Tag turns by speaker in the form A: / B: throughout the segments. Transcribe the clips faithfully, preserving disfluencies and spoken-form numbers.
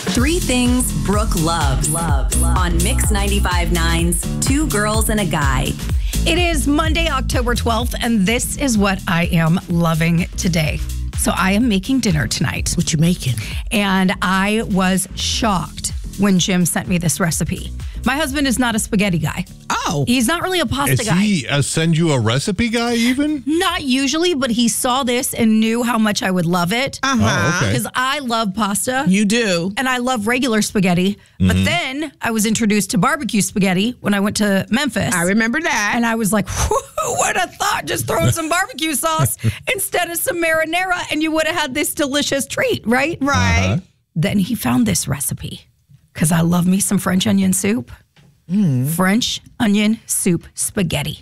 A: Three things Brooke loves, loves on Mix ninety-five point nine's Two Girls and a Guy.
B: It is Monday, October twelfth, and this is what I am loving today. So I am making dinner tonight.
C: What you making?
B: And I was shocked when Jim sent me this recipe. My husband is not a spaghetti guy.
C: Oh.
B: He's not really a pasta
D: Is
B: guy.
D: he uh, send you a recipe guy even?
B: Not usually, but he saw this and knew how much I would love it.
C: Uh-huh.
D: Oh, okay.
B: Because I love pasta.
C: You do.
B: And I love regular spaghetti.
D: Mm-hmm.
B: But then I was introduced to barbecue spaghetti when I went to Memphis.
C: I remember that.
B: And I was like, who would have thought just throwing some barbecue sauce instead of some marinara and you would have had this delicious treat, right?
C: Right.
D: Uh-huh.
B: Then he found this recipe because I love me some French onion soup. Mm. French onion soup spaghetti.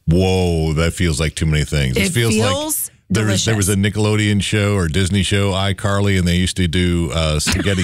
D: Whoa, that feels like too many things.
B: It feels
D: like there was, there was a Nickelodeon show or Disney show, iCarly, and they used to do uh, spaghetti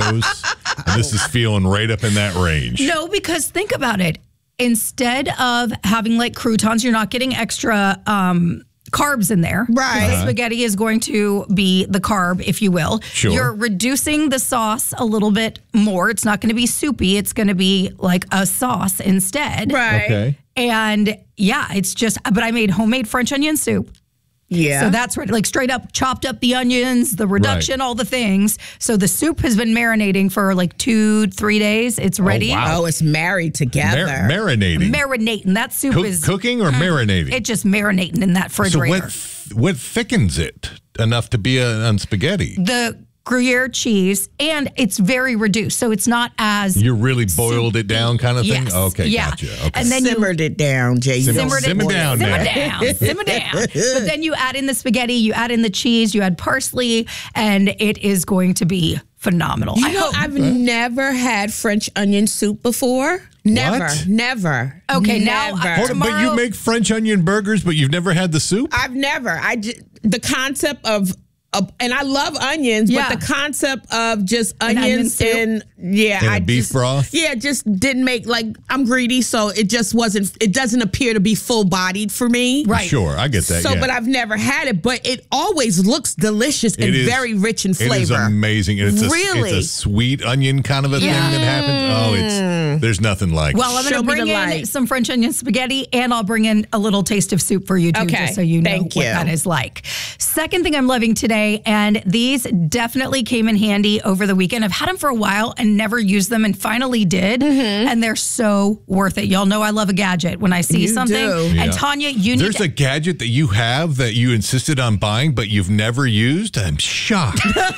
D: tacos. And this is feeling right up in that range.
B: No, because think about it. Instead of having like croutons, you're not getting extra um, carbs in there.
C: Right.
B: The spaghetti is going to be the carb, if you will.
D: Sure.
B: You're reducing the sauce a little bit more. It's not going to be soupy. It's going to be like a sauce instead.
C: Right.
D: Okay.
B: And yeah, it's just, but I made homemade French onion soup.
C: Yeah.
B: So that's right, like straight up chopped up the onions, the reduction,
D: Right.
B: all the things. So the soup has been marinating for like two, three days. It's ready.
D: wow.
C: Oh, it's married together.
D: Mar- marinating.
B: Marinating. That soup
D: Cook-
B: is
D: cooking or marinating?
B: It just marinating in that
D: so
B: refrigerator.
D: what, what thickens it enough to be a, on spaghetti?
B: The Gruyere cheese, and it's very reduced, so it's not as
D: You really boiled it down kind of thing?
B: Yes.
D: Okay,
B: Yeah.
D: gotcha. Okay.
B: And then you
C: Simmered it down, Jay. You don't
B: simmered it
D: simmer down
B: simmer
D: now.
B: down, simmer down. But then you add in the spaghetti, you add in the cheese, you add parsley, and it is going to be phenomenal.
C: You
B: I
C: know,
B: hope.
C: I've never had French onion soup before. Never,
D: What?
C: never.
B: Okay, now
C: never.
B: I-
D: Hold on, but you
B: tomorrow-
D: make French onion burgers, but you've never had the soup?
C: I've never. I ju- the concept of. of- and I love onions,
B: Yeah.
C: but the concept of just
B: An onion
C: onions
B: soup?
C: and yeah,
D: And a
C: I
D: beef
C: just,
D: broth?
C: Yeah, just didn't make like I'm greedy, so it just wasn't. It doesn't appear to be full bodied for me.
B: Right.
D: Sure, I get that.
C: So,
D: yeah.
C: but I've never had it, but it always looks delicious and
D: It is-
C: very rich in flavor.
D: It is amazing. It's a,
C: Really?
D: it's a sweet onion kind of a
B: Yeah.
D: thing that happens. Oh, it's there's nothing like
B: Well, I'm
C: Show
B: going to
C: me
B: bring
C: the
B: in
C: light.
B: some French onion spaghetti, and I'll bring in a little taste of soup for you, too,
C: Okay.
B: just so you know
C: Thank
B: what
C: you.
B: that is like. Second thing I'm loving today, and these definitely came in handy over the weekend. I've had them for a while and never used them, and finally did,
C: Mm-hmm.
B: and they're so worth it. Y'all know I love a gadget when I see
C: You
B: something.
C: do.
D: Yeah.
B: And Tanya, you need
D: There's
B: to...
D: a gadget that you have that you insisted on buying, but you've never used. I'm shocked.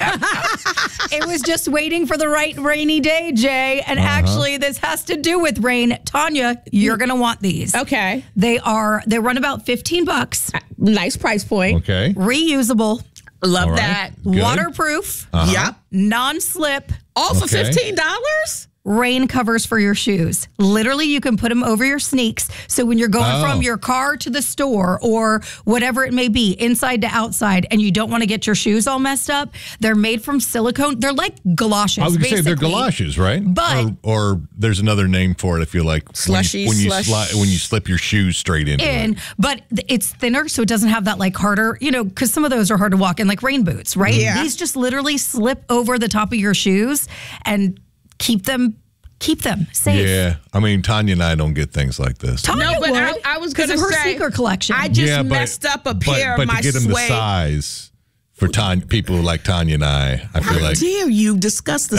B: It was just waiting for the right rainy day, Jay. And
D: Uh-huh.
B: actually, this has to do with rain. Tanya, you're going to want these.
C: Okay,
B: They are, they run about fifteen bucks,
C: nice price point.
D: Okay.
B: reusable,
C: Love
D: All right.
C: that.
D: Good.
B: waterproof,
D: Uh-huh.
C: Yep.
B: non-slip,
C: All for
D: Okay.
C: fifteen dollars.
B: rain covers for your shoes. Literally, you can put them over your sneaks. So when you're going
D: Oh.
B: from your car to the store or whatever it may be, inside to outside, and you don't want to get your shoes all messed up, they're made from silicone. They're like galoshes.
D: I was going to say they're
B: basically.
D: galoshes, right?
B: But-
D: or, or there's another name for it. I feel like
C: Slushy,
D: when you, when you,
C: slush.
D: sli- when you slip your shoes straight into
B: in,
D: it.
B: but th- it's thinner, so it doesn't have that like harder, you know, because some of those are hard to walk in, like rain boots, right?
C: Yeah.
B: These just literally slip over the top of your shoes and keep them, keep them safe.
D: Yeah, I mean Tanya and I don't get things like this.
B: Tanya
C: No, but
B: would,
C: I, I was
B: 'cause
C: going
B: of
C: to
B: her
C: say
B: sneaker collection.
C: I just
D: yeah, but,
C: messed up a
D: but-
C: pair
D: but,
C: of my
D: to get them the
C: suede.
D: size for Tanya, people like Tanya and I, I feel
C: How
D: like
C: dare you discuss the